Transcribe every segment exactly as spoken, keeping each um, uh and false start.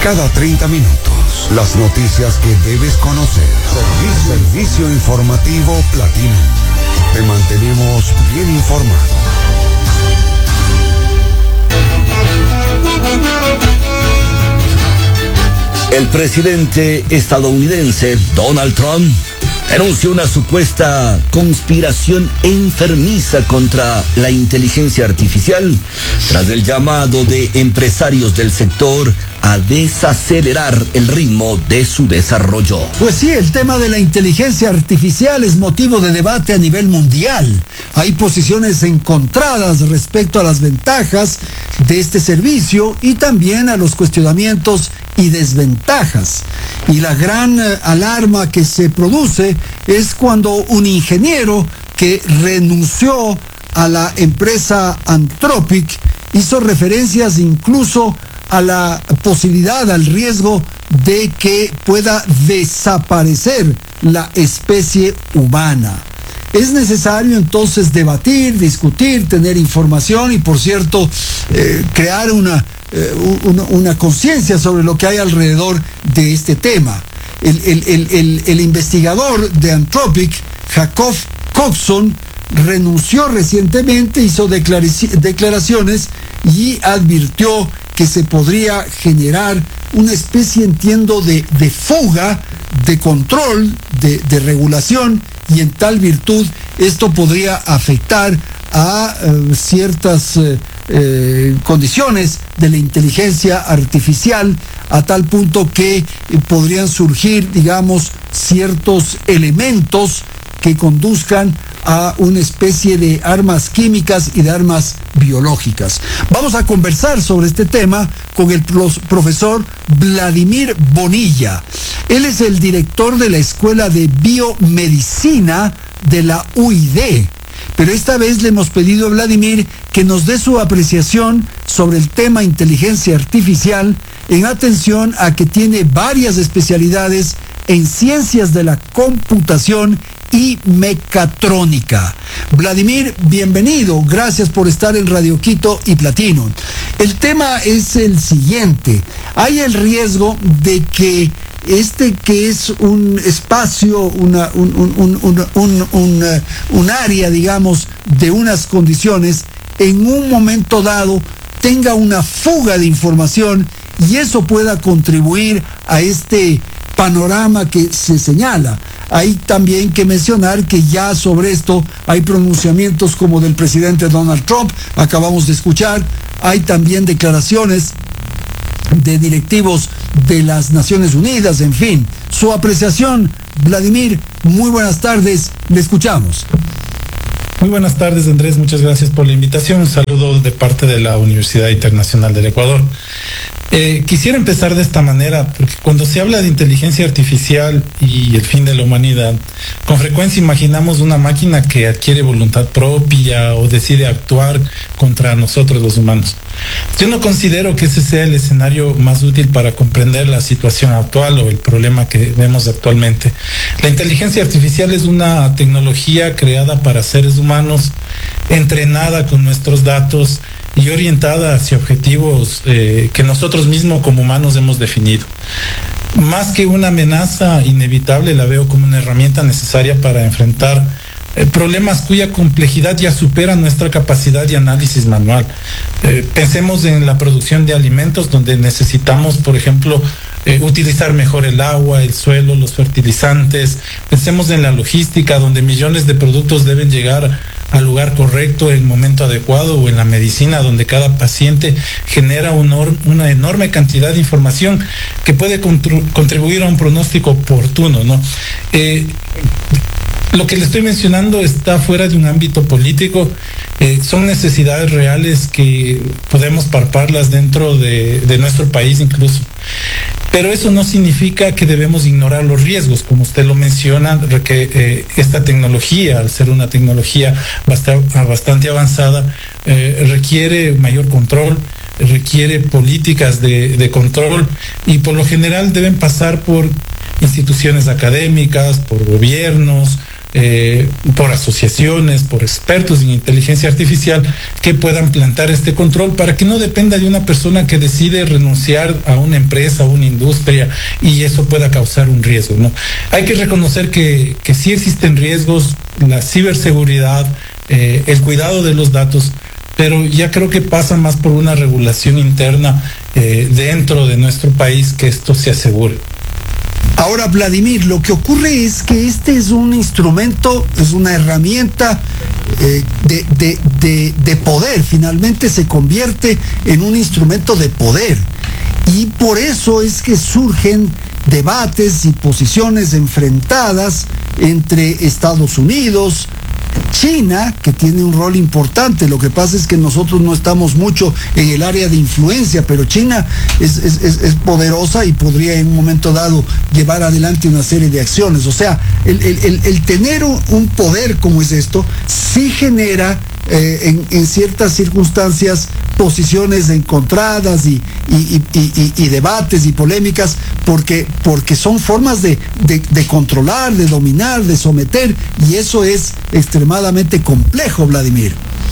Cada treinta minutos, las noticias que debes conocer. Servicio, Servicio Informativo Platino. Te mantenemos bien informado. El presidente estadounidense Donald Trump denunció una supuesta conspiración enfermiza contra la inteligencia artificial tras el llamado de empresarios del sector a desacelerar el ritmo de su desarrollo. Pues sí, el tema de la inteligencia artificial es motivo de debate a nivel mundial. Hay posiciones encontradas respecto a las ventajas de este servicio y también a los cuestionamientos y desventajas. Y la gran eh, alarma que se produce es cuando un ingeniero que renunció a la empresa Anthropic hizo referencias incluso a la posibilidad, al riesgo de que pueda desaparecer la especie humana. Es necesario entonces debatir, discutir, tener información y, por cierto, eh, crear una, eh, una, una conciencia sobre lo que hay alrededor de este tema. El, el, el, el, el investigador de Anthropic, Jacob Coxon, renunció recientemente, hizo declaraciones y advirtió que se podría generar una especie, entiendo, de, de fuga, de control, de, de regulación, y en tal virtud esto podría afectar a uh, ciertas uh, eh, condiciones de la inteligencia artificial, a tal punto que eh, podrían surgir, digamos, ciertos elementos que conduzcan a una especie de armas químicas y de armas biológicas. Vamos a conversar sobre este tema con el profesor Vladimir Bonilla. Él es el director de la Escuela de Biomedicina de la U I D. Pero esta vez le hemos pedido a Vladimir que nos dé su apreciación sobre el tema inteligencia artificial, en atención a que tiene varias especialidades en ciencias de la computación y mecatrónica. Vladimir, bienvenido, gracias por estar en Radio Quito y Platino. El tema es el siguiente: hay el riesgo de que este, que es un espacio, una, un, un, un, un, un, un, un área, digamos, de unas condiciones, en un momento dado tenga una fuga de información y eso pueda contribuir a este panorama que se señala. Hay también que mencionar que ya sobre esto hay pronunciamientos como del presidente Donald Trump, acabamos de escuchar, hay también declaraciones de directivos de las Naciones Unidas, en fin. Su apreciación, Vladimir, muy buenas tardes, le escuchamos. Muy buenas tardes, Andrés, muchas gracias por la invitación. Un saludo de parte de la Universidad Internacional del Ecuador. Eh, quisiera empezar de esta manera, porque cuando se habla de inteligencia artificial y el fin de la humanidad, con frecuencia imaginamos una máquina que adquiere voluntad propia o decide actuar contra nosotros los humanos. Yo no considero que ese sea el escenario más útil para comprender la situación actual o el problema que vemos actualmente. La inteligencia artificial es una tecnología creada para seres humanos, entrenada con nuestros datos y orientada hacia objetivos eh, que nosotros mismos como humanos hemos definido. Más que una amenaza inevitable, la veo como una herramienta necesaria para enfrentar eh, problemas cuya complejidad ya supera nuestra capacidad de análisis manual. Eh, pensemos en la producción de alimentos, donde necesitamos, por ejemplo, Eh, utilizar mejor el agua, el suelo, los fertilizantes. Pensemos en la logística, donde millones de productos deben llegar al lugar correcto en el momento adecuado, o en la medicina, donde cada paciente genera un or- una enorme cantidad de información que puede contru- contribuir a un pronóstico oportuno, ¿no? Eh, Lo que le estoy mencionando está fuera de un ámbito político, eh, son necesidades reales que podemos palparlas dentro de, de nuestro país incluso. Pero eso no significa que debemos ignorar los riesgos, como usted lo menciona, que eh, esta tecnología, al ser una tecnología bastante, bastante avanzada, eh, requiere mayor control, requiere políticas de, de control, y por lo general deben pasar por instituciones académicas, por gobiernos, eh, por asociaciones, por expertos en inteligencia artificial que puedan plantar este control para que no dependa de una persona que decide renunciar a una empresa, a una industria, y eso pueda causar un riesgo, ¿no? Hay que reconocer que, que sí existen riesgos, la ciberseguridad, eh, el cuidado de los datos, pero ya creo que pasa más por una regulación interna eh, dentro de nuestro país que esto se asegure. Ahora, Vladimir, lo que ocurre es que este es un instrumento, es una herramienta eh, de, de, de, de poder, finalmente se convierte en un instrumento de poder. Y por eso es que surgen debates y posiciones enfrentadas entre Estados Unidos, China, que tiene un rol importante. Lo que pasa es que nosotros no estamos mucho en el área de influencia, pero China es, es, es, es poderosa y podría en un momento dado llevar adelante una serie de acciones. O sea, el, el, el tener un poder como es esto, sí genera eh, en, en ciertas circunstancias posiciones encontradas y, y, y, y, y debates y polémicas, porque, porque son formas de, de, de controlar, de dominar, de someter, y eso es extremadamente complejo, Vladimir.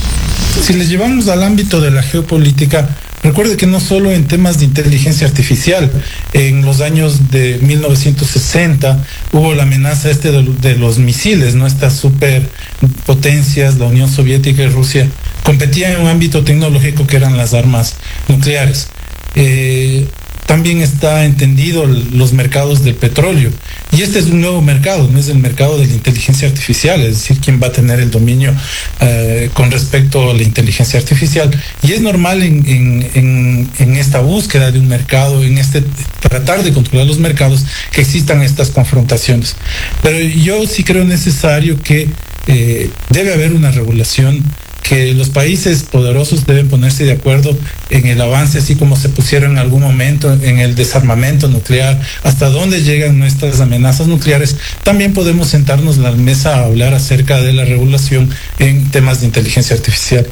Si les llevamos al ámbito de la geopolítica, recuerde que no solo en temas de inteligencia artificial, en los años de mil novecientos sesenta hubo la amenaza este de, de los misiles, ¿no? Estas superpotencias, la Unión Soviética y Rusia, competían en un ámbito tecnológico que eran las armas nucleares. Eh, también está entendido los mercados del petróleo. Y este es un nuevo mercado, no es el mercado de la inteligencia artificial, es decir, quién va a tener el dominio eh, con respecto a la inteligencia artificial. Y es normal en, en, en, en esta búsqueda de un mercado, en este tratar de controlar los mercados, que existan estas confrontaciones. Pero yo sí creo necesario que eh, debe haber una regulación, que los países poderosos deben ponerse de acuerdo en el avance, así como se pusieron en algún momento en el desarmamento nuclear, hasta dónde llegan nuestras amenazas nucleares. También podemos sentarnos a la mesa a hablar acerca de la regulación en temas de inteligencia artificial.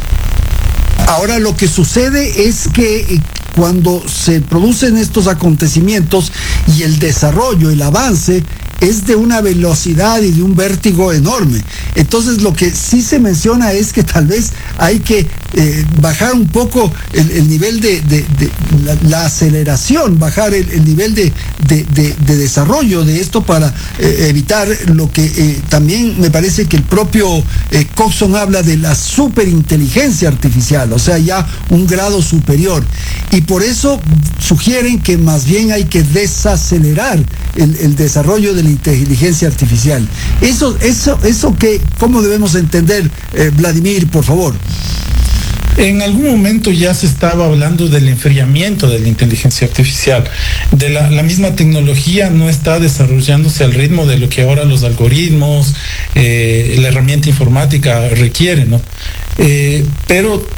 Ahora, lo que sucede es que cuando se producen estos acontecimientos y el desarrollo, el avance, es de una velocidad y de un vértigo enorme. Entonces, lo que sí se menciona es que tal vez hay que eh, bajar un poco el, el nivel de, de, de la, la aceleración, bajar el, el nivel de, de, de, de desarrollo de esto para eh, evitar lo que eh, también me parece que el propio eh, Coxon habla de la superinteligencia artificial, o sea, ya un grado superior. Y por eso sugieren que más bien hay que desacelerar el, el desarrollo de la inteligencia artificial. Eso, eso, eso que, ¿cómo debemos entender, eh, Vladimir, por favor? En algún momento ya se estaba hablando del enfriamiento de la inteligencia artificial. De la, la misma tecnología no está desarrollándose al ritmo de lo que ahora los algoritmos, eh, la herramienta informática requiere, ¿no? Eh, pero